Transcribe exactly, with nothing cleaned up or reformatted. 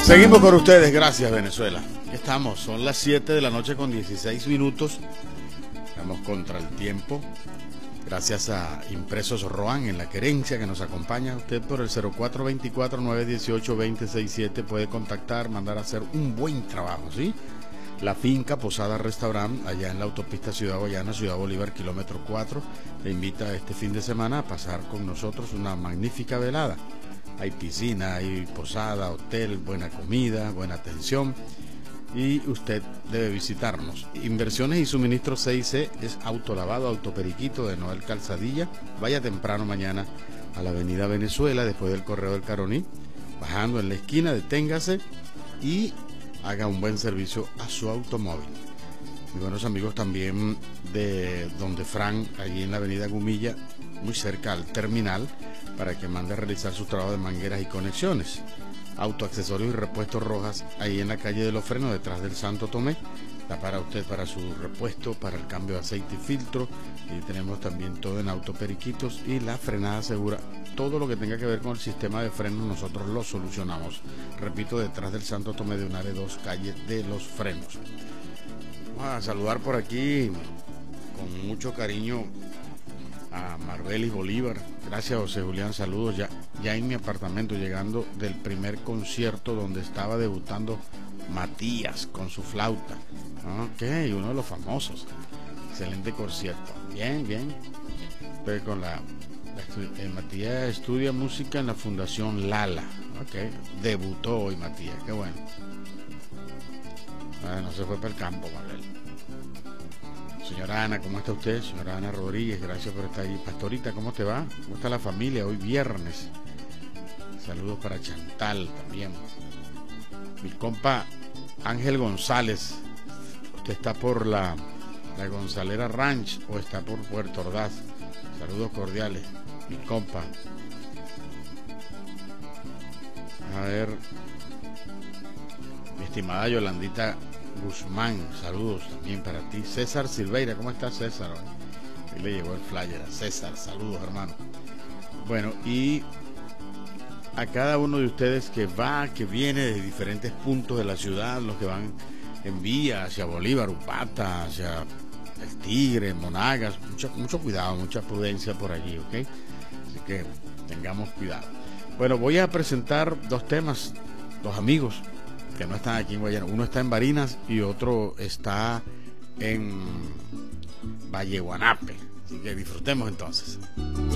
Seguimos con ustedes, gracias Venezuela. Aquí estamos, son las siete de la noche con dieciséis minutos. Estamos contra el tiempo. Gracias a Impresos Roan en la Querencia que nos acompaña. Usted por el cero cuatro dos cuatro, nueve uno ocho, dos cero seis siete puede contactar, mandar a hacer un buen trabajo, ¿sí? La finca Posada Restaurant, allá en la autopista Ciudad Guayana, Ciudad Bolívar, kilómetro cuatro, le invita este fin de semana a pasar con nosotros una magnífica velada. Hay piscina, hay posada, hotel, buena comida, buena atención y usted debe visitarnos. Inversiones y suministros C I C es autolavado, autoperiquito de Noel Calzadilla. Vaya temprano mañana a la avenida Venezuela, después del Correo del Caroní, bajando en la esquina, deténgase y haga un buen servicio a su automóvil. Mis buenos amigos también de Donde Fran, allí en la avenida Gumilla, muy cerca al terminal, para que mande a realizar su trabajo de mangueras y conexiones. Autoaccesorios y repuestos Rojas, ahí en la calle de los Frenos, detrás del Santo Tomé. Da para usted, para su repuesto, para el cambio de aceite y filtro. Y tenemos también todo en autoperiquitos y la frenada segura. Todo lo que tenga que ver con el sistema de frenos, nosotros lo solucionamos. Repito, detrás del Santo Tomé de Unare dos, calle de los Frenos. Vamos a saludar por aquí con mucho cariño a Marbelis Bolívar. Gracias, José Julián, saludos. Ya, ya en mi apartamento, llegando del primer concierto donde estaba debutando Matías con su flauta. Ok, uno de los famosos. Excelente concierto. Bien, bien. Estoy con la, la eh, Matías estudia música en la Fundación Lala. Ok, debutó hoy Matías, qué bueno. Bueno, se fue para el campo, Manuel. Señora Ana, ¿cómo está usted? Señora Ana Rodríguez, gracias por estar ahí. Pastorita, ¿cómo te va? ¿Cómo está la familia? Hoy viernes. Saludos para Chantal también. Mi compa Ángel González. ¿Usted está por la, la Gonzalera Ranch o está por Puerto Ordaz? Saludos cordiales, mi compa. A ver, mi estimada Yolandita Guzmán, saludos también para ti. César Silveira, ¿cómo está César? Ahí le llegó el flyer a César, saludos hermano. Bueno, y a cada uno de ustedes que va, que viene de diferentes puntos de la ciudad, los que van en vía hacia Bolívar, Upata, hacia El Tigre, Monagas, mucho, mucho cuidado, mucha prudencia por allí, ¿ok? Así que tengamos cuidado. Bueno, voy a presentar dos temas, dos amigos que no están aquí en Guayana. Uno está en Barinas y otro está en Valle Guanape. Así que disfrutemos entonces.